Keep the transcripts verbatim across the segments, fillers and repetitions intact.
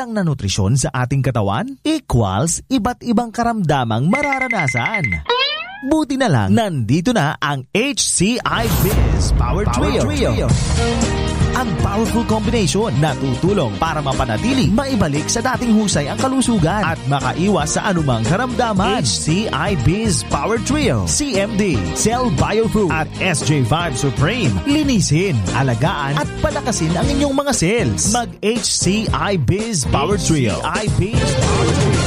Kulang na nutrisyon sa ating katawan equals iba't ibang karamdamang mararanasan. Buti na lang, nandito na ang H C I Biz Power, Power Trio. Trio. Ang powerful combination na tutulong para mapanatili, maibalik sa dating husay ang kalusugan at makaiwas sa anumang karamdaman. H C I Biz Power Trio, C M D, Cell Biofood at S J five Supreme. Linisin, alagaan at palakasin ang inyong mga cells. Mag-H C I Biz Power Trio. H C I Biz Power Trio.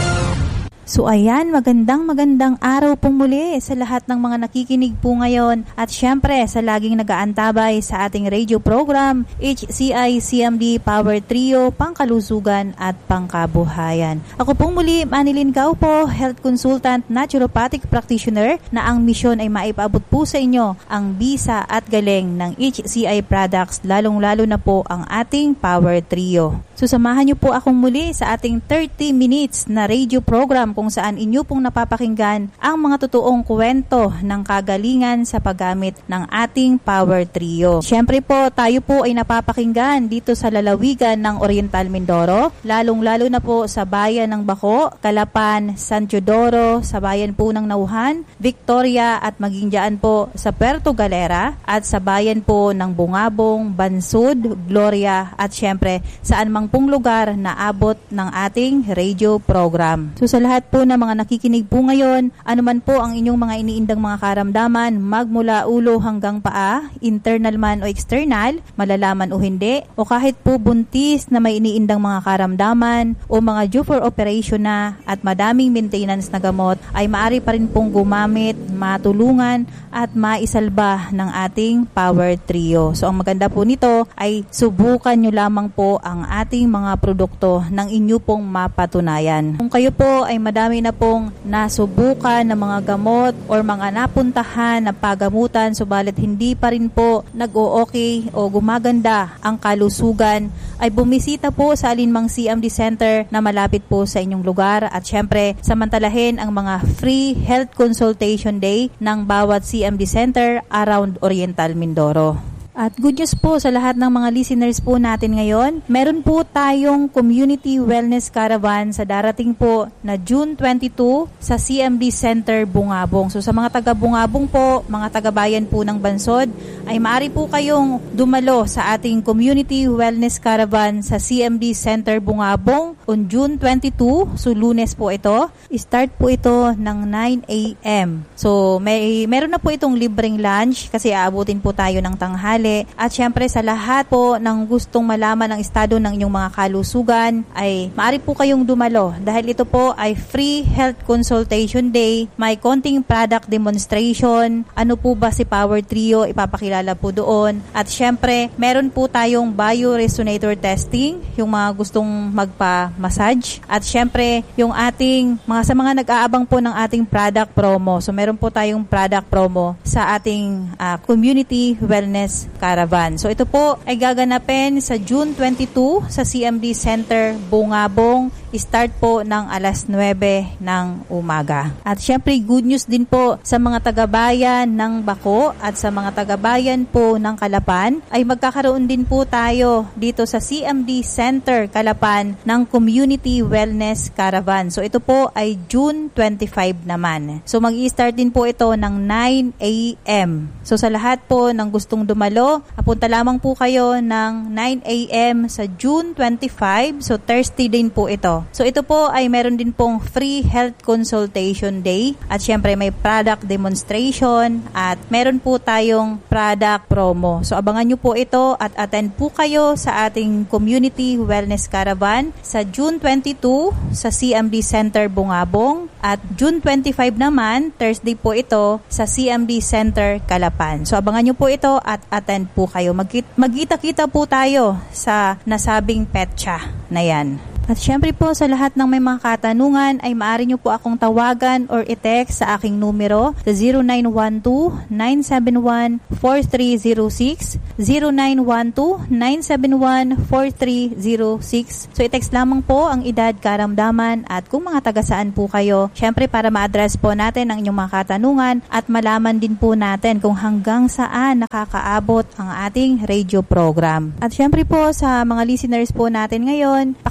So ayan, magandang magandang araw pong muli sa lahat ng mga nakikinig po ngayon at syempre sa laging nag-aantabay sa ating radio program H C I C M D Power Trio, Pangkalusugan at Pangkabuhayan. Ako pong muli, Manilyn Gaupo, Health Consultant, Naturopathic Practitioner na ang misyon ay maipaabot po sa inyo ang bisa at galing ng H C I products, lalong-lalo na po ang ating Power Trio. So samahan niyo po akong muli sa ating thirty minutes na radio program kung saan inyo pong napapakinggan ang mga totoong kwento ng kagalingan sa paggamit ng ating Power Trio. Siyempre po, tayo po ay napapakinggan dito sa lalawigan ng Oriental Mindoro, lalong-lalo na po sa bayan ng Baco, Calapan, San Teodoro, sa bayan po ng Nauhan, Victoria at maging dyan po sa Puerto Galera at sa bayan po ng Bungabong, Bansud, Gloria at siyempre saan mang pong lugar na abot ng ating radio program. So sa lahat po na mga nakikinig po ngayon, anuman po ang inyong mga iniindang mga karamdaman, magmula ulo hanggang paa, internal man o external, malalaman o hindi, o kahit po buntis na may iniindang mga karamdaman o mga due for operation na at madaming maintenance na gamot, ay maaari pa rin pong gumamit, matulungan at maisalba ng ating Power Trio. So ang maganda po nito ay subukan nyo lamang po ang ating mga produkto ng inyo pong mapatunayan. Kung kayo po ay madami na pong nasubukan na mga gamot or mga napuntahan na pagamutan subalit hindi pa rin po nag-o-okay o gumaganda ang kalusugan, ay bumisita po sa alinmang C M D Center na malapit po sa inyong lugar at syempre samantalahin ang mga free health consultation day ng bawat C M D Center around Oriental Mindoro. At good news po sa lahat ng mga listeners po natin ngayon. Meron po tayong Community Wellness Caravan sa darating po na June twenty-two sa C M D Center Bungabong. So sa mga taga Bungabong po, mga taga-bayan po ng Bansod, ay maaari po kayong dumalo sa ating Community Wellness Caravan sa C M D Center Bungabong on June twenty-two. So Lunes po ito. Start po ito ng nine a.m. So may meron na po itong libreng lunch kasi aabutin po tayo ng tanghali. At syempre sa lahat po ng gustong malaman ang estado ng inyong mga kalusugan ay maaari po kayong dumalo dahil ito po ay free health consultation day, may konting product demonstration, ano po ba si Power Trio, ipapakilala po doon. At syempre meron po tayong bioresonator testing, yung mga gustong magpa-massage. At syempre yung ating mga sa mga nag-aabang po ng ating product promo. So meron po tayong product promo sa ating uh, Community Wellness Caravan. So ito po ay gaganapin sa June twenty-two sa C M D Center Bungabong. Start po ng alas nuwebe ng umaga. At syempre good news din po sa mga taga-bayan ng Baco at sa mga taga-bayan po ng Calapan ay magkakaroon din po tayo dito sa C M D Center Calapan ng Community Wellness Caravan. So ito po ay June twenty-five naman. So mag-i-start din po ito ng nine a.m. So sa lahat po ng gustong dumalo, apunta lamang po kayo ng nine a.m. sa June twenty-five. So Thursday din po ito. So ito po ay meron din pong free health consultation day at syempre may product demonstration at meron po tayong product promo. So abangan nyo po ito at attend po kayo sa ating Community Wellness Caravan sa June twenty-two sa C M D Center Bungabong at June twenty-five naman, Thursday po ito sa C M D Center Calapan. So abangan nyo po ito at attend po kayo. Magkita-kita po tayo sa nasabing petsa na yan. At syempre po sa lahat ng may mga katanungan ay maaari nyo po akong tawagan or i-text sa aking numero sa zero nine one two, nine seven one, four three zero six, zero nine one two, nine seven one, four three zero six. So i-text lamang po ang edad, karamdaman at kung mga taga-saan po kayo. Syempre para ma-address po natin ang inyong mga katanungan at malaman din po natin kung hanggang saan nakakaabot ang ating radio program. At syempre po sa mga listeners po natin ngayon, pakinggan po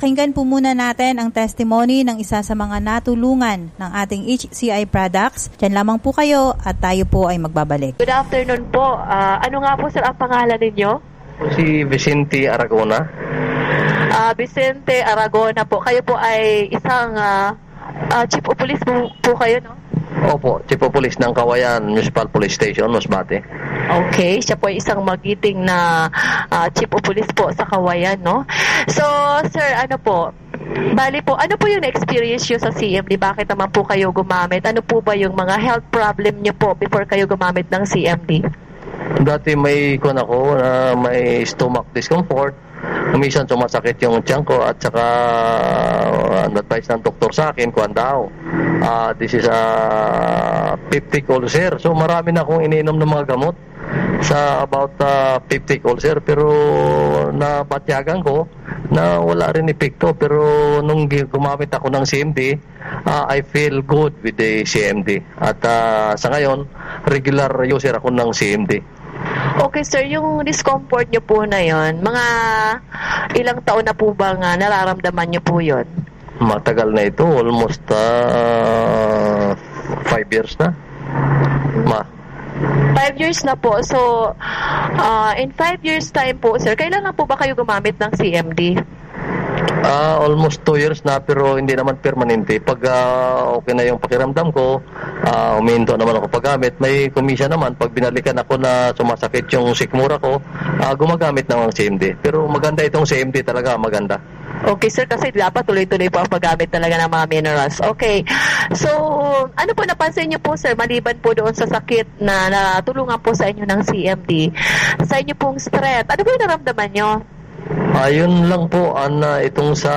muna natin ang testimony ng isa sa mga natulungan ng ating H C I products. Diyan lamang po kayo at tayo po ay magbabalik. Good afternoon po. Uh, ano nga po sir ang pangalan ninyo? Si Vicente Aragona. Uh, Vicente Aragona po. Kayo po ay isang uh, uh, chief of police po, po kayo, no? Opo, chief of police ng Kawayan Municipal Police Station, Masbate. Okay, siya po ay isang magiting na uh, chief of police po sa Kawayan, no? So, sir, ano po, bali po, ano po yung experience nyo sa C M D? Bakit naman po kayo gumamit? Ano po ba yung mga health problem nyo po before kayo gumamit ng C M D? Dati may kon ako na may stomach discomfort. Minsan sumasakit yung tiyan ko at saka uh, advice ng doktor sa akin, kuwan daw. Uh, this is a peptic ulcer. So marami na akong iniinom ng mga gamot sa about uh, peptic ulcer, pero napatyagan ko na wala rin epekto. Pero nung gumamit ako ng C M D, uh, I feel good with the C M D. At uh, sa ngayon, regular user ako ng C M D. Okay sir, yung discomfort nyo po na yon, mga ilang taon na po bang uh, nararamdaman nyo po yon? Matagal na ito, almost uh, five years na. Ma. Five years na po. So, uh, in five years time po sir, kailan na po ba kayo gumamit ng C M D? Uh, almost two years na, pero hindi naman permanente. Pag uh, okay na yung pakiramdam ko, uh, umihinto naman ako paggamit. May komisya naman, pag binalikan ako na sumasakit yung sikmura ko, uh, gumagamit naman ng C M D. Pero maganda itong C M D talaga, maganda. Okay sir, kasi dapat tuloy-tuloy po ang paggamit talaga ng mga minerals. Okay. So, ano po napansin niyo po sir, maliban po doon sa sakit na natulungan po sa inyo ng C M D, sa inyo pong stress, ano po yung naramdaman nyo? Ayun uh, lang po, an, uh, itong sa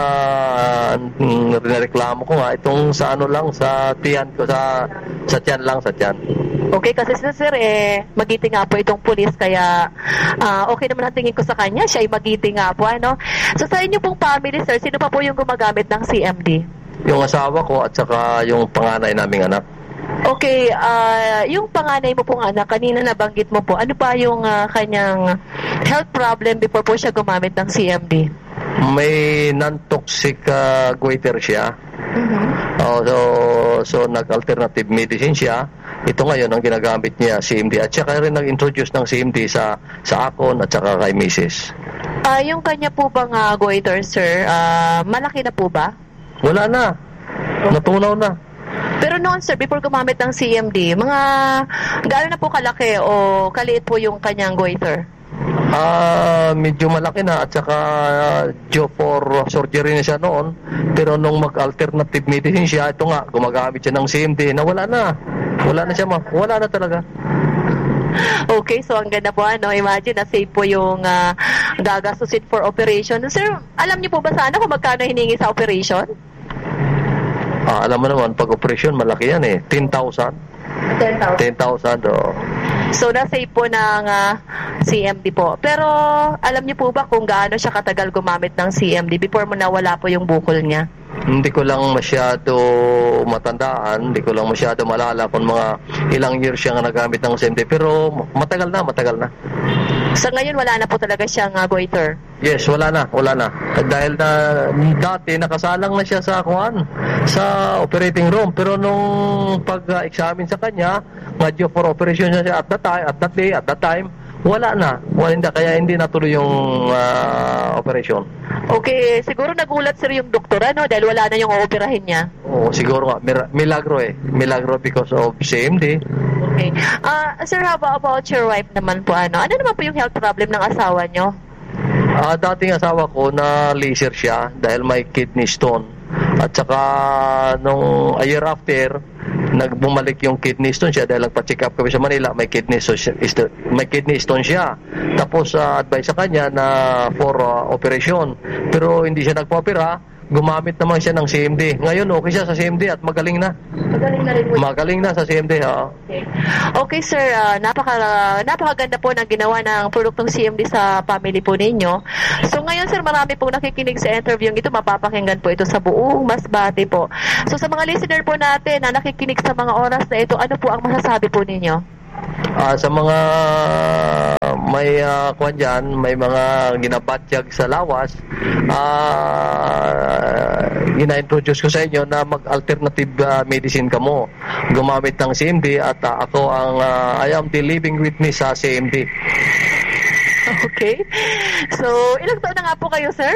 uh, reklamo ko nga, itong sa ano lang, sa tiyan ko, sa, sa tiyan lang, sa tiyan. Okay, kasi sir, eh, magiting nga po itong pulis, kaya uh, okay naman ang tingin ko sa kanya, siya ay magiting nga po, ano? So sa inyo pong family, sir, sino pa po yung gumagamit ng C M D? Yung asawa ko at saka yung panganay naming anak. Okay, uh, yung panganay mo pong anak, kanina nabanggit mo po, ano pa yung uh, kanyang health problem before po siya gumamit ng C M D? May non-toxic uh, goiter siya. Mm-hmm. Oh, so, so nag-alternative medicine siya. Ito ngayon ang ginagamit niya, C M D. At saka rin nag-introduce ng C M D sa, sa akon at saka kay missus. Uh, yung kanya po bang uh, goiter, sir, uh, malaki na po ba? Wala na. Natunaw na. Pero noon sir, before gumamit ng C M D, mga gaano na po kalaki o kaliit po yung kanyang goiter? Ah, uh, medyo malaki na at saka uh, due for surgery na siya noon. Pero nung mag-alternative medicine siya, ito nga, gumagamit siya ng C M D na wala na. Wala na siya, ma. Wala na talaga. Okay, so ang ganda po, ano, imagine na safe po yung uh, gagastusin for operation. Sir, alam niyo po ba sana kung magkano hiningi sa operation? Ah, alam mo naman, pag operasyon, malaki yan eh. ten thousand. ten thousand? ten thousand, oh. So, na-save po ng uh, C M D po. Pero, alam niyo po ba kung gaano siya katagal gumamit ng C M D before mo nawala po yung bukol niya? Hindi ko lang masyado matandaan, hindi ko lang masyado malala kung mga ilang years siya nga nagamit ng C M D. Pero, matagal na, matagal na. So, ngayon wala na po talaga siyang uh, goiter? Yes, wala na, wala na. Dahil na dati nakasalang na siya sa kuan, sa operating room. Pero nung pag-examine sa kanya, medyo for operation siya at that time, at that day, at that time, wala na. Wala na, kaya hindi natuloy yung uh, operation. Okay, siguro nagulat sir yung doktor, ano, dahil wala na yung ooperahin niya. Oo, siguro nga. Milagro eh. Milagro because of C M D. Okay. Uh, sir, how about your wife naman po? Ano ano naman po yung health problem ng asawa nyo? Uh, dating asawa ko na laser siya dahil may kidney stone. At saka nung a year after, nagbumalik yung kidney stone siya dahil nagpa-check up kami sa Manila, may kidney stone siya, may kidney stone siya. Tapos uh, advice sa kanya na for uh, operation. Pero hindi siya nagpa-opera. Gumamit naman siya ng C M D. Ngayon, okay siya sa C M D at magaling na. Magaling na rin po. Magaling na sa C M D, ha? Okay, okay sir, uh, napaka, napakaganda po ng ginawa ng produktong C M D sa family po ninyo. So ngayon sir, marami pong nakikinig sa interview ito, mapapakinggan po ito sa buong Masbate po. So sa mga listener po natin na nakikinig sa mga oras na ito, ano po ang masasabi po ninyo? Uh, sa mga may uh, kwan dyan, may mga ginabatyag sa lawas, uh, gina-introduce ko sa inyo na mag-alternative uh, medicine ka mo. Gumamit ng C M D at uh, ako ang, uh, I am the living witness sa C M D. Okay. So, ilang taon na nga po kayo, sir?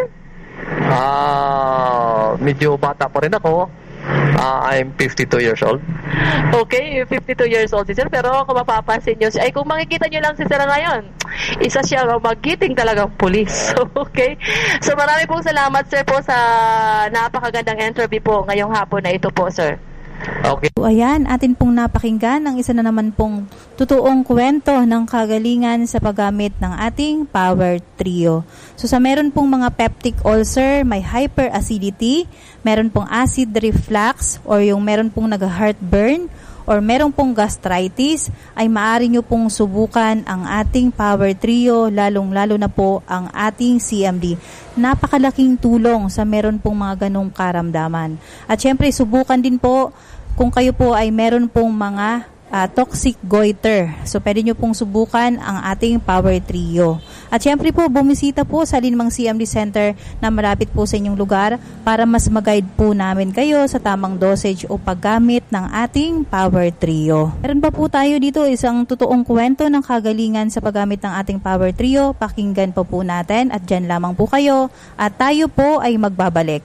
Uh, medyo bata pa rin ako. Uh, I'm fifty-two years old. Okay, fifty-two years old si sir. Pero kung mapapansin nyo, ay kung makikita nyo lang si sir ngayon, isa siya magiting talagang pulis. Okay. So marami pong salamat sir po sa napakagandang interview po ngayong hapon na ito po, sir. Okay. So, ayan, atin pong napakinggan ang isa na naman pong totoong kwento ng kagalingan sa paggamit ng ating Power Trio. So sa meron pong mga peptic ulcer, may hyperacidity, meron pong acid reflux, or yung meron pong nag-heartburn, or meron pong gastritis, ay maaari nyo pong subukan ang ating Power Trio, lalong-lalo na po ang ating C M D. Napakalaking tulong sa meron pong mga ganong karamdaman. At syempre, subukan din po kung kayo po ay meron pong mga uh, toxic goiter. So, pwede nyo pong subukan ang ating Power Trio. At syempre po, bumisita po sa Linmang C M D Center na malapit po sa inyong lugar para mas mag-guide po namin kayo sa tamang dosage o paggamit ng ating Power Trio. Meron pa po tayo dito isang totoong kwento ng kagalingan sa paggamit ng ating Power Trio. Pakinggan po po natin at dyan lamang po kayo at tayo po ay magbabalik.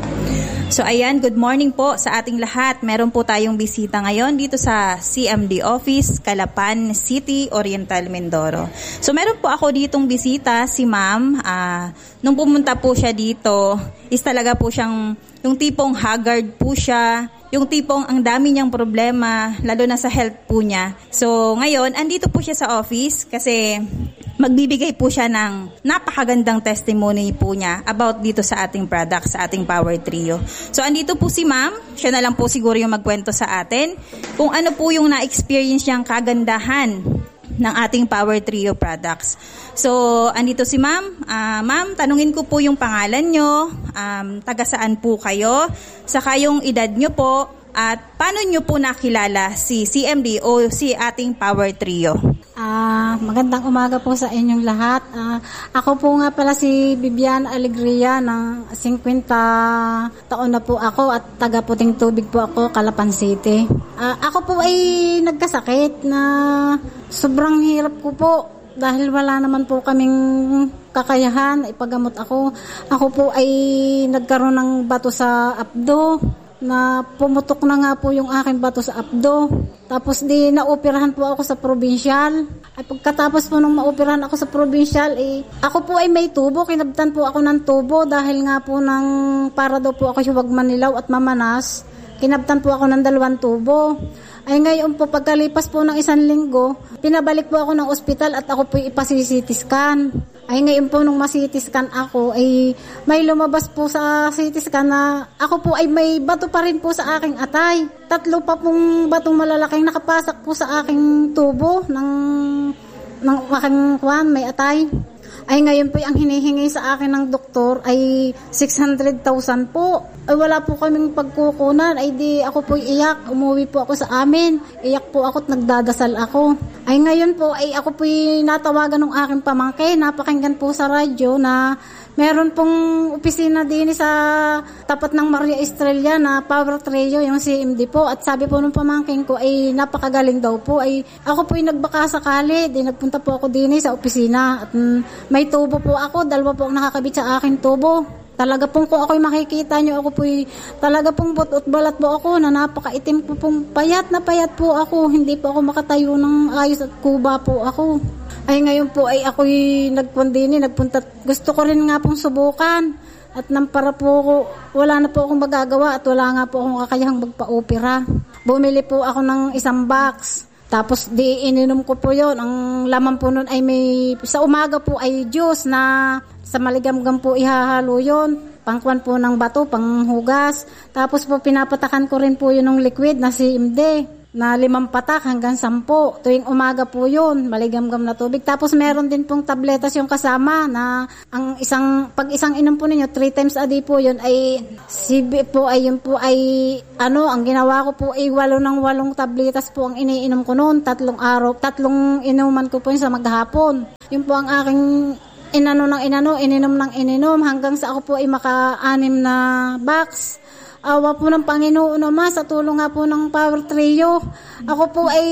So ayan, good morning po sa ating lahat. Meron po tayong bisita ngayon dito sa C M D Office, Calapan City, Oriental, Mindoro. So meron po ako ditong bisita, si ma'am. Uh, nung pumunta po siya dito, is talaga po siyang, yung tipong haggard po siya, yung tipong ang dami niyang problema, lalo na sa health po niya. So ngayon, andito po siya sa office kasi magbibigay po siya ng napakagandang testimony po niya about dito sa ating product, sa ating Power Trio. So, andito po si ma'am. Siya na lang po siguro yung magkwento sa atin kung ano po yung na-experience niyang kagandahan ng ating Power Trio products. So, andito si ma'am. Uh, ma'am, tanungin ko po yung pangalan nyo, um, taga saan po kayo, saka yung edad nyo po, at paano nyo po nakilala si C M D o si ating Power Trio? Ah, uh, magandang umaga po sa inyong lahat. Uh, ako po nga pala si Bibiana Alegria, ng fifty taon na po ako at taga Puting Tubig po ako, Calapan City. Uh, ako po ay nagkasakit na sobrang hirap ko po dahil wala naman po kaming kakayahan ipagamot ako. Ako po ay nagkaroon ng bato sa abdo, na pumutok na nga po yung aking bato sa abdo. Tapos di naoperahan po ako sa provincial. At pagkatapos po nung maoperahan ako sa provincial, eh, ako po ay may tubo. Kinabtan po ako ng tubo dahil nga po ng para daw po ako huwag manilaw at mamanas. Kinabtan po ako ng dalawang tubo. Ay ngayon po, pagkalipas po ng isang linggo, pinabalik po ako ng ospital at ako po ipasi-C T scan. Ay ngayon po nung ma-C T scan ako, ay may lumabas po sa C T scan na ako po ay may bato pa rin po sa aking atay. Tatlo pa pong batong malalaking nakapasak po sa aking tubo ng, ng aking kwan, may atay. Ay ngayon po ang hinihingi sa akin ng doktor ay six hundred thousand po. Ay wala po kaming pagkukunan. Ay di ako po iyak. Umuwi po ako sa amin. Iyak po ako at nagdadasal ako. Ay ngayon po ay ako po natawagan ng aking pamangkin. Napakinggan po sa radyo na meron pong opisina din sa tapat ng Maria Estrella na Power Trio, yung C M D po. At sabi po ng pamangkin ko ay napakagaling daw po. Ay ako po ay nagbaka sakali. Di nagpunta po ako din sa opisina. At mm, may tubo po ako. Dalawa po ang nakakabit sa akin tubo. Talaga pong kung ako'y makikita nyo, ako po'y talaga pong butot balat po ako na napakaitim po pong payat na payat po ako. Hindi po ako makatayo ng ayos at kuba po ako. Ay ngayon po ay ako'y nagpundini, nagpunta. Gusto ko rin nga pong subukan. At nang para po ako, wala na po akong magagawa at wala nga po akong kakayahang magpa-opera. Bumili po ako ng isang box. Tapos di ininom ko po yon. Ang laman po nun ay may, sa umaga po ay juice na sa maligamgam po ihahalo yon. Pangkwan po ng bato, panghugas. Tapos po pinapatakan ko rin po yun ng liquid na C M D. na limang patak hanggang sampo. Tuwing umaga po yun, maligamgam na tubig. Tapos meron din pong tabletas yung kasama na ang isang, pag isang inom po ninyo, three times a day po yun ay, C B po ay yun po ay, ano, ang ginawa ko po ay walo ng walong tabletas po ang iniinom ko noon. Tatlong araw, tatlong inuman ko po yun sa maghapon. Yun po ang aking inano ng inano, ininom ng ininom hanggang sa ako po ay maka-anim na box. Awa po ng Panginoon naman sa tulong nga po ng Power Trio. Ako po ay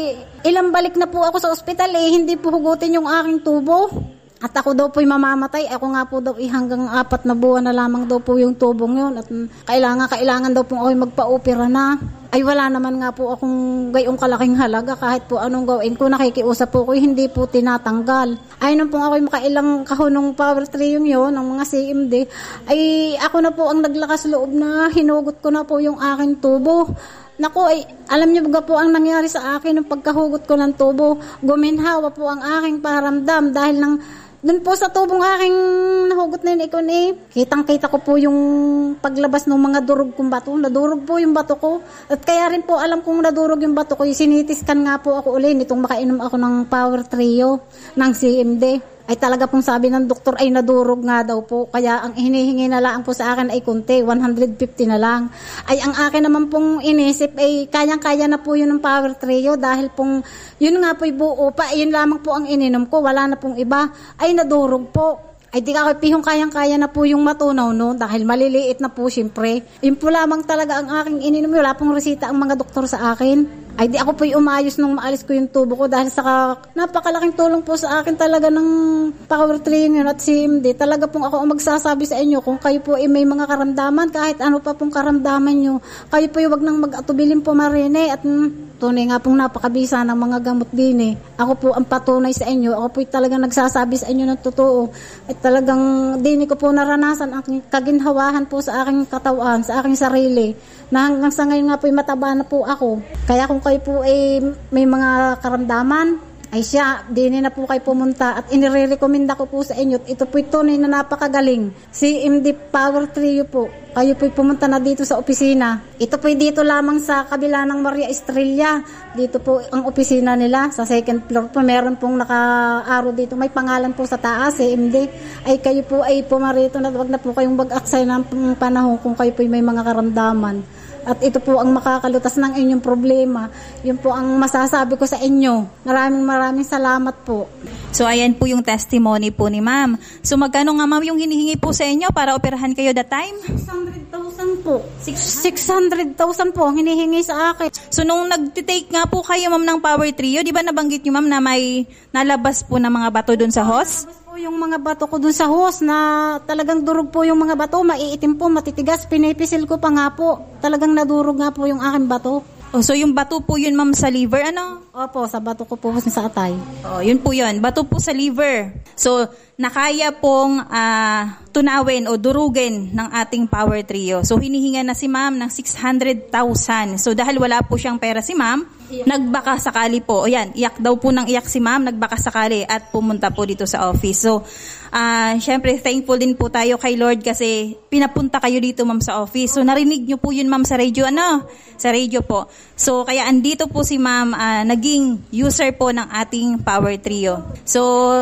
ilang balik na po ako sa ospital eh, hindi po hugutin yung aking tubo. At ako daw po'y mamamatay. Ako nga po daw eh, hanggang apat na buwan na lamang daw po yung tubong yun. At kailangan, kailangan daw po ako'y magpa-opera na. Ay wala naman nga po akong gayong kalaking halaga kahit po anong gawin ko. Nakikiusap po ko, hindi po tinatanggal. Ay nung po ako'y makailang kahunong Power Trio yun, ng mga C M D, ay ako na po ang naglakas loob na hinugot ko na po yung aking tubo. Naku, ay, alam niyo ba po ang nangyari sa akin nung pagkahugot ko ng tubo? Guminhawa po ang aking paramdam dahil ng doon po sa tubong aking nahugot na yun, ikon eh. Kitang-kita ko po yung paglabas ng mga durog kong bato. Nadurog po yung bato ko. At kaya rin po alam kong nadurog yung bato ko. Sinitiskan nga po ako uli nitong makainom ako ng Power Trio ng C M D. Ay talaga pong sabi ng doktor ay nadurog nga daw po. Kaya ang hinihingi na lang po sa akin ay konti, one hundred fifty na lang. Ay ang akin naman pong inisip ay kayang-kaya na po yun ng Power Trio dahil pong yun nga po'y buo pa. Yun lamang po ang ininom ko, wala na pong iba. Ay nadurog po. Ay di ka pihong kayang-kaya na po yung matunaw no dahil maliliit na po siyempre. Yun po lamang talaga ang aking ininom. Wala pong resita ang mga doktor sa akin. Ay di ako po'y umayos nung maalis ko yung tubo ko dahil sa napakalaking tulong po sa akin talaga ng Power Trio yun at C M D. Talaga pong ako ang magsasabi sa inyo kung kayo po ay may mga karamdaman, kahit ano pa pong karamdaman nyo, kayo po yung wag nang mag-atubilin po marine at mm, tunay nga pong napakabisa ng mga gamot din eh. Ako po ang patunay sa inyo, ako po talagang nagsasabi sa inyo ng totoo. At talagang din ko po naranasan ang kaginhawahan po sa aking katawan, sa aking sarili, na hanggang sa ngayon nga po mataba na po ako. Kaya kung kayo po ay may mga karamdaman, ay siya, din na po kayo pumunta at inire-recommenda ko po sa inyo. Ito po'y tunay na napakagaling. C M D Power Trio po. Kayo po'y pumunta na dito sa opisina. Ito po'y dito lamang sa kabila ng Maria Estrella. Dito po ang opisina nila. Sa second floor po, meron pong naka-aro dito. May pangalan po sa taas, C M D. Ay kayo po ay pumarito na wag na po kayong mag-aksay ng panahon kung kayo po'y may mga karamdaman. At ito po ang makakalutas ng inyong problema. Yun po ang masasabi ko sa inyo. Maraming maraming salamat po. So ayan po yung testimony po ni ma'am. So magkano nga ma'am yung hinihingi po sa inyo para operahan kayo that time? six hundred thousand po. six hundred thousand po ang hinihingi sa akin. So nung nag-take nga po kayo ma'am ng Power Trio, di ba nabanggit nyo ma'am na may nalabas po na mga bato dun sa hose? Nalabas po yung mga bato ko dun sa hose na talagang durog po yung mga bato. Maiitim po, matitigas. Pinipisil ko pa nga po. Talagang nadurog nga po yung aking bato. Oh, so yung bato po yun ma'am sa liver, ano? Opo, sa bato ko po sa atay. Oh, yun po yun. Bato po sa liver. So, nakaya pong uh, tunawin o durugin ng ating Power Trio. So, hinihinga na si ma'am ng six hundred thousand. So, dahil wala po siyang pera si ma'am, nagbaka sakali po. O yan, iyak daw po ng iyak si ma'am, nagbaka sakali at pumunta po dito sa office. So, uh, syempre, thankful din po tayo kay Lord kasi pinapunta kayo dito ma'am sa office. So, narinig nyo po yun ma'am sa radio, ano? Sa radio po. So, kaya andito po si ma'am, uh, naging user po ng ating Power Trio. So,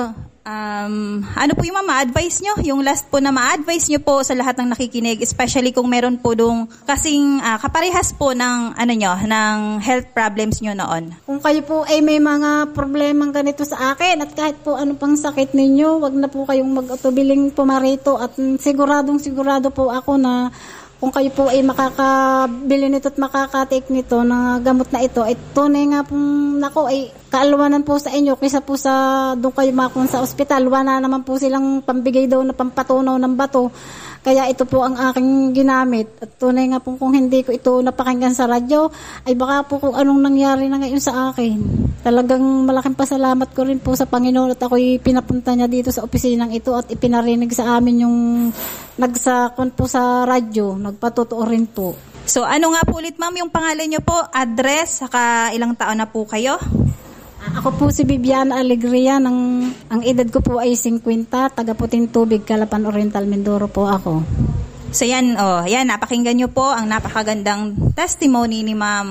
Um, ano po yung mama, advice nyo? Yung last po na ma-advise nyo po sa lahat ng nakikinig, especially kung meron po dong kasing uh, kaparehas po ng, ano nyo, ng health problems nyo noon. Kung kayo po ay may mga problemang ganito sa akin at kahit po ano pang sakit ninyo, wag na po kayong mag-atubiling pumarito at siguradong sigurado po ako na kung kayo po ay makakabili nito at makakatake nito na gamot na ito, ay tunay nga pong nako ay kaalwanan po sa inyo kaysa po sa doon kayo makakun sa ospital. Wala naman po silang pambigay daw na pampatunaw ng bato. Kaya ito po ang aking ginamit. At tunay nga po kung hindi ko ito napakinggan sa radyo, ay baka po kung anong nangyari na ngayon sa akin. Talagang malaking pasalamat ko rin po sa Panginoon at ako'y pinapunta niya dito sa opisinang ito at ipinarinig sa amin yung nagsakon po sa radyo. Nagpatotoo rin po. So ano nga po ulit ma'am yung pangalan niyo po, address, saka ilang taon na po kayo? Ako po si Vivian Alegria, ng, ang edad ko po ay fifty, taga Puting Tubig, Calapan Oriental, Mindoro po ako. So yan, oh, yan, napakinggan nyo po ang napakagandang testimony ni Ma'am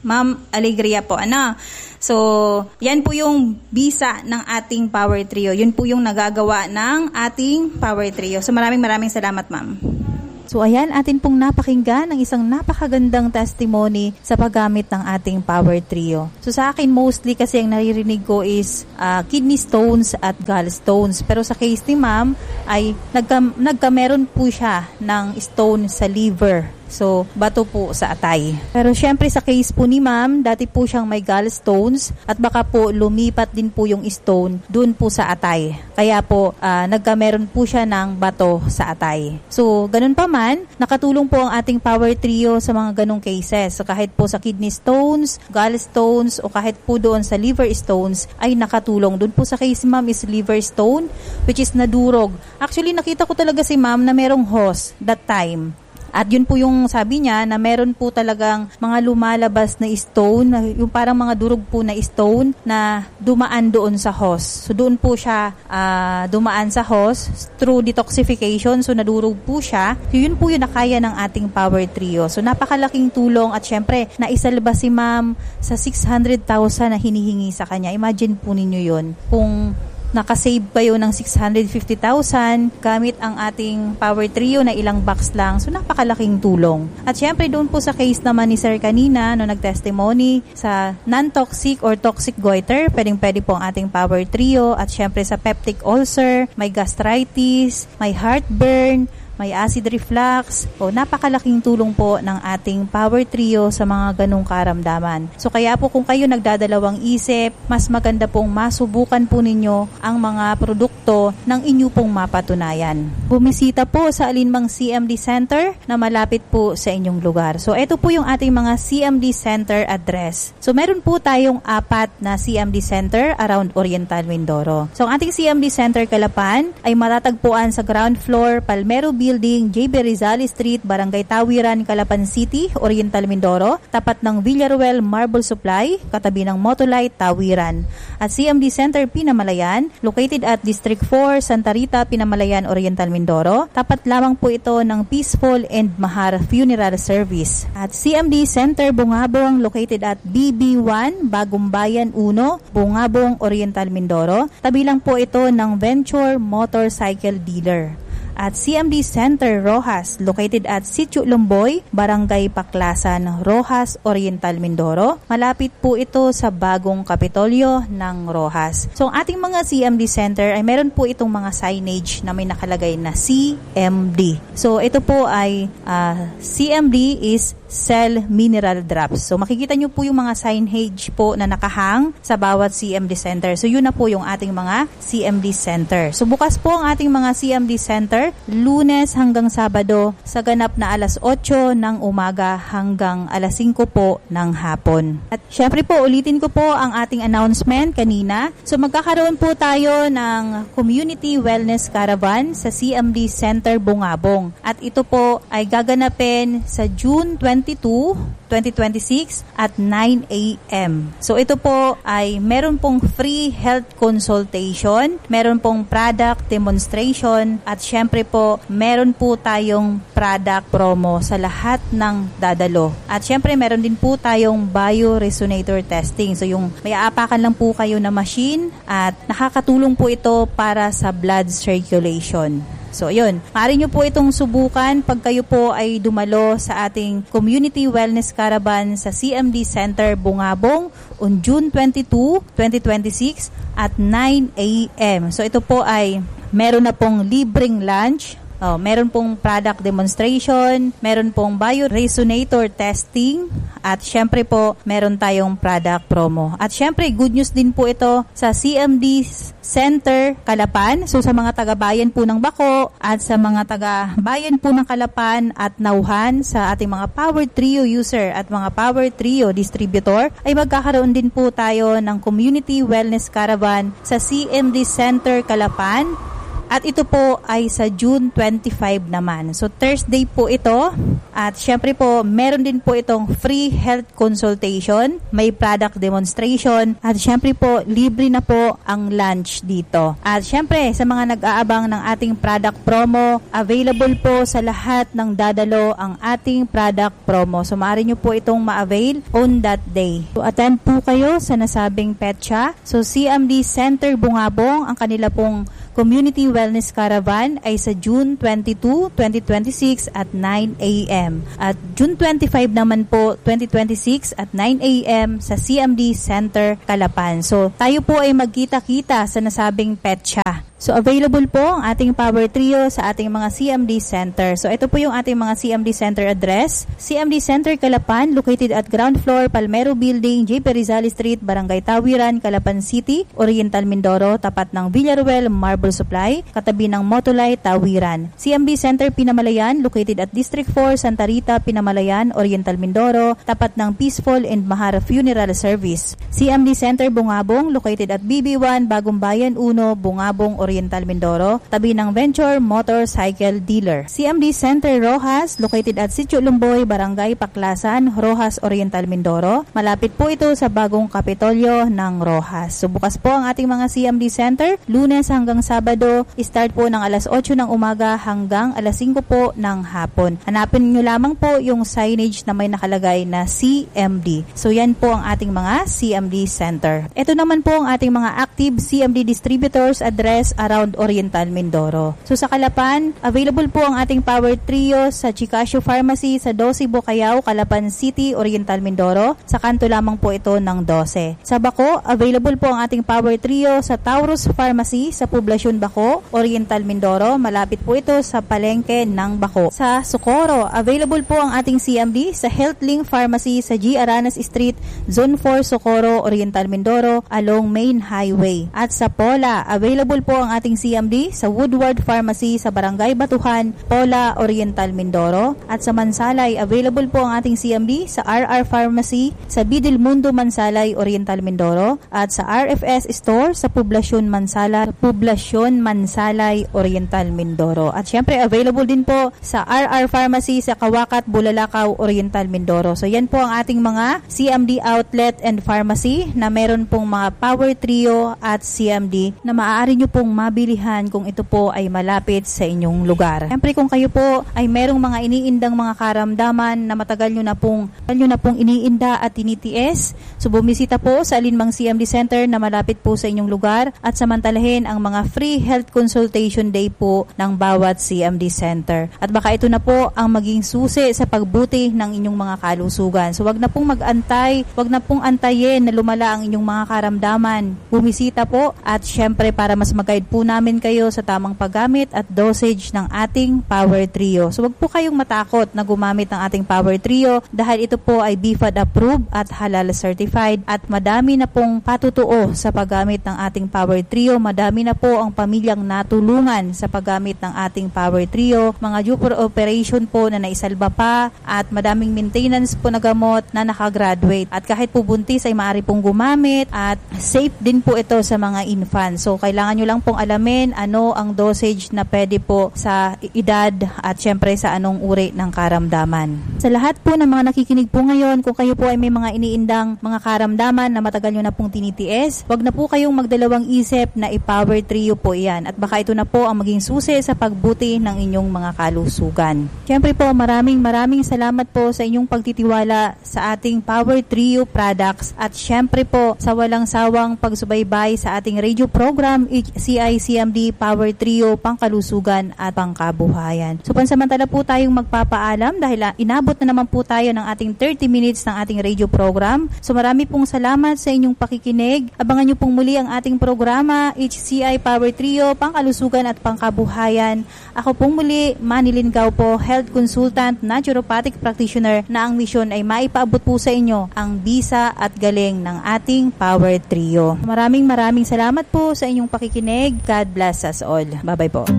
Ma'am Alegria po, ano? So, yan po yung bisa ng ating Power Trio. Yun po yung nagagawa ng ating Power Trio. So, maraming maraming salamat, ma'am. So ayan, atin pong napakinggan ng isang napakagandang testimony sa paggamit ng ating Power Trio. So sa akin mostly kasi ang naririnig ko is uh, kidney stones at gallstones. Pero sa case ni ma'am ay nagka, nagkameron po siya ng stone sa liver. So, bato po sa atay. Pero syempre sa case po ni ma'am, dati po siyang may gallstones at baka po lumipat din po yung stone dun po sa atay. Kaya po, uh, nagkameron po siya ng bato sa atay. So, ganun pa man, nakatulong po ang ating Power Trio sa mga ganung cases. So, kahit po sa kidney stones, gallstones, o kahit po doon sa liver stones, ay nakatulong. Doon po sa case ni ma'am is liver stone, which is nadurog. Actually, nakita ko talaga si ma'am na merong hose that time. At yun po yung sabi niya na meron po talagang mga lumalabas na stone, yung parang mga durog po na stone na dumaan doon sa hose. So doon po siya uh, dumaan sa hose through detoxification. So nadurog po siya. So yun po yung nakaya ng ating Power Trio. So napakalaking tulong at syempre naisalba si ma'am sa six hundred thousand na hinihingi sa kanya. Imagine po ninyo yun. Kung nakasave kayo ng six hundred fifty thousand gamit ang ating Power Trio na ilang box lang. So, napakalaking tulong. At syempre, doon po sa case naman ni Sir kanina, no, nag-testimony sa non-toxic or toxic goiter, pwedeng-pwede po ang ating Power Trio. At syempre, sa peptic ulcer, may gastritis, may heartburn, may acid reflux, o napakalaking tulong po ng ating Power Trio sa mga ganong karamdaman. So kaya po kung kayo nagdadalawang isip, mas maganda pong masubukan po ninyo ang mga produkto ng inyo pong mapatunayan. Bumisita po sa alinmang C M D Center na malapit po sa inyong lugar. So ito po yung ating mga C M D Center address. So meron po tayong apat na C M D Center around Oriental Mindoro. So ang ating C M D Center Calapan ay matatagpuan sa ground floor, Palmero Building, J B Rizal Street, Barangay Tawiran, Calapan City, Oriental Mindoro, tapat ng Villaruel Marble Supply, katabi ng Motolite, Tawiran. At C M D Center Pinamalayan, located at District four, Santa Rita, Pinamalayan, Oriental Mindoro. Tapat lamang po ito ng Peaceful and Mahar Funeral Service. At C M D Center Bungabong, located at B B one, Bagong Bayan one, Bungabong, Oriental Mindoro. Tabi lang po ito ng Venture Motorcycle Dealer. At C M D Center Rojas, located at Sitio Lumboy, Barangay Paklasan, Rojas, Oriental Mindoro. Malapit po ito sa bagong Kapitolyo ng Rojas. So ang ating mga C M D Center ay meron po itong mga signage na may nakalagay na C M D. So ito po ay uh, C M D is Cell Mineral Drops. So makikita nyo po yung mga signage po na nakahang sa bawat C M D Center. So yun na po yung ating mga C M D Center. So bukas po ang ating mga C M D Center Lunes hanggang Sabado sa ganap na alas otso ng umaga hanggang alas singko po ng hapon. At syempre po ulitin ko po ang ating announcement kanina. So magkakaroon po tayo ng Community Wellness Caravan sa C M D Center Bungabong. At ito po ay gaganapin sa June twenty-two, twenty twenty-six at nine a.m. So ito po ay meron pong free health consultation, meron pong product demonstration at syempre po meron po tayong product promo sa lahat ng dadalo. At syempre meron din po tayong bioresonator testing. So yung may aapakan lang po kayo na machine at nakakatulong po ito para sa blood circulation. So, yun. Maaari nyo po itong subukan pag kayo po ay dumalo sa ating Community Wellness Caravan sa C M D Center Bungabong on June twenty-two, twenty twenty-six at nine a.m. So, ito po ay meron na pong libreng lunch. Oh, meron pong product demonstration, meron pong bioresonator testing, at syempre po, meron tayong product promo. At syempre, good news din po ito sa C M D Center Calapan. So sa mga taga-bayan po ng Bako at sa mga taga-bayan po ng Calapan at Nauhan sa ating mga Power Trio user at mga Power Trio distributor, ay magkakaroon din po tayo ng Community Wellness Caravan sa C M D Center Calapan. At ito po ay sa June twenty-five naman. So Thursday po ito At syempre po, meron din po itong free health consultation, may product demonstration, at syempre po, libre na po ang lunch dito. At syempre, sa mga nag-aabang ng ating product promo, available po sa lahat ng dadalo ang ating product promo. So, maaari nyo po itong ma-avail on that day. So, attend po kayo sa nasabing petsa. So, C M D Center Bungabong, ang kanila pong Community Wellness Caravan ay sa June twenty-second, twenty twenty-six at nine a.m. At June twenty-fifth naman po, twenty twenty-six at nine a.m. sa C M D Center Calapan. So, tayo po ay magkita-kita sa nasabing petsa. So, available po ang ating Power Trio sa ating mga C M D Center. So, ito po yung ating mga C M D Center address. C M D Center Calapan, located at ground floor, Palmero Building, J P Rizal Street, Barangay Tawiran, Calapan City, Oriental Mindoro, tapat ng Villaruel Marble Supply, katabi ng Motolay, Tawiran. C M D Center Pinamalayan, located at District four, Santa Rita, Pinamalayan, Oriental Mindoro, tapat ng Peaceful and Mahara Funeral Service. C M D Center Bungabong, located at B B one, Bagong Bayan one, Bungabong, Oriental Mindoro, tabi ng Venture Motorcycle Dealer. C M D Center Rojas, located at Sitio Lumboy, Barangay Paklasan, Rojas, Oriental Mindoro. Malapit po ito sa bagong Kapitolyo ng Rojas. So, bukas po ang ating mga C M D Center, Lunes hanggang Sabado, start po ng alas otso ng umaga hanggang alas singko po ng hapon. Hanapin nyo lamang po yung signage na may nakalagay na C M D. So, yan po ang ating mga C M D Center. Ito naman po ang ating mga active C M D distributors address around Oriental Mindoro. So, sa Calapan, available po ang ating Power Trio sa Chicasio Pharmacy sa twelve Bocayao, Calapan City, Oriental Mindoro. Sa kanto lamang po ito ng twelve. Sa Baco, available po ang ating Power Trio sa Taurus Pharmacy sa Poblasyon Baco, Oriental Mindoro. Malapit po ito sa palengke ng Baco. Sa Socorro, available po ang ating C M D sa HealthLink Pharmacy sa G. Aranas Street, Zone four, Socorro, Oriental Mindoro, along Main Highway. At sa Pola, available po ang ating C M D sa Woodward Pharmacy sa Barangay Batuhan, Pola, Oriental Mindoro. At sa Mansalay, available po ang ating C M D sa R R Pharmacy sa Bidil Mundo, Mansalay, Oriental Mindoro. At sa R F S Store sa Poblasyon Mansala, Poblasyon Mansalay, Oriental Mindoro. At syempre, available din po sa R R Pharmacy sa Kawakat, Bulalakaw, Oriental Mindoro. So, yan po ang ating mga C M D outlet and pharmacy na meron pong mga Power Trio at C M D na maaari nyo pong mabilihan kung ito po ay malapit sa inyong lugar. Siyempre, kung kayo po ay merong mga iniindang mga karamdaman na matagal nyo na pong, nyo na pong iniinda at tinitiis, so bumisita po sa alinmang C M D Center na malapit po sa inyong lugar at samantalahin ang mga free health consultation day po ng bawat C M D Center. At baka ito na po ang maging susi sa pagbuti ng inyong mga kalusugan. So, wag na pong mag-antay, wag na pong antayin na lumala ang inyong mga karamdaman. Bumisita po at syempre para mas mag-guide po namin kayo sa tamang paggamit at dosage ng ating Power Trio. So, wag po kayong matakot na gumamit ng ating Power Trio dahil ito po ay B F A D approved at halal certified at madami na pong patutuo sa paggamit ng ating Power Trio. Madami na po ang pamilyang natulungan sa paggamit ng ating Power Trio. Mga due for operation po na naisalba pa at madaming maintenance po na gamot na nakagraduate. At kahit po buntis ay maaari pong gumamit at safe din po ito sa mga infants. So, kailangan nyo lang pong alamin ano ang dosage na pwede po sa edad at syempre sa anong uri ng karamdaman. Sa lahat po ng mga nakikinig po ngayon, kung kayo po ay may mga iniindang mga karamdaman na matagal nyo na pong tinitiis, wag na po kayong magdalawang isip na i-Power Trio po yan. At baka ito na po ang maging susi sa pagbuti ng inyong mga kalusugan. Syempre po, maraming maraming salamat po sa inyong pagtitiwala sa ating Power Trio products at syempre po sa walang sawang pagsubaybay sa ating radio program H C I C M D Power Trio, Pangkalusugan at Pangkabuhayan. So, pansamantala po tayong magpapaalam dahil uh, inabot na naman po tayo ng ating thirty minutes ng ating radio program. So, marami pong salamat sa inyong pakikinig. Abangan nyo pong muli ang ating programa H C I Power Trio, Pangkalusugan at Pangkabuhayan. Ako pong muli, Manilyn Gao po, Health Consultant, Naturopathic Practitioner na ang misyon ay maipaabot po sa inyo ang bisa at galing ng ating Power Trio. Maraming maraming salamat po sa inyong pakikinig. God bless us all. Bye-bye po.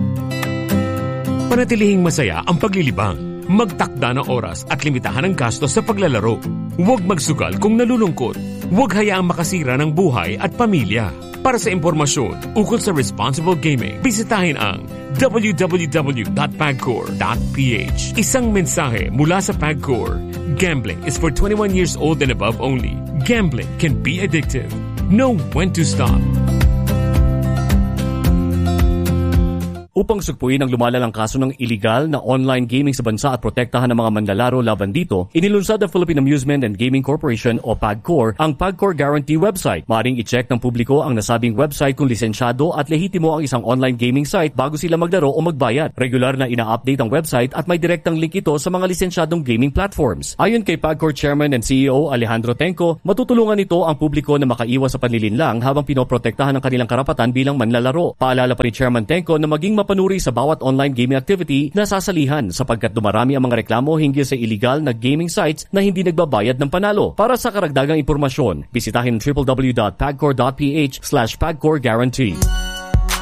Panatilihing masaya ang paglilibang. Magtakda ng oras at limitahan ang gastos sa paglalaro. Huwag magsugal kung nalulungkot. Huwag hayaang makasira ng buhay at pamilya. Para sa impormasyon ukol sa responsible gaming, bisitahin ang w w w dot pagcor dot p h. Isang mensahe mula sa Pagcor. Gambling is for twenty-one years old and above only. Gambling can be addictive. Know when to stop. Upang sugpuin ang lumalalang kaso ng illegal na online gaming sa bansa at protektahan ng mga manlalaro laban dito, inilunsad ng Philippine Amusement and Gaming Corporation o PAGCOR ang PAGCOR Guarantee website. Maring i-check ng publiko ang nasabing website kung lisensyado at lehitimo ang isang online gaming site bago sila maglaro o magbayad. Regular na ina-update ang website at may direktang link ito sa mga lisensyadong gaming platforms. Ayon kay PAGCOR Chairman and C E O Alejandro Tenco, matutulungan ito ang publiko na makaiwas sa panlilinlang habang pinoprotektahan ang kanilang karapatan bilang manlalaro. Paalala pa ni Chairman Tenco na maging mapanuri sa bawat online gaming activity na sasalihan sapagkat dumarami ang mga reklamo hinggil sa illegal na gaming sites na hindi nagbabayad ng panalo. Para sa karagdagang impormasyon, bisitahin w w w dot pagcor dot p h slash pagcor guarantee.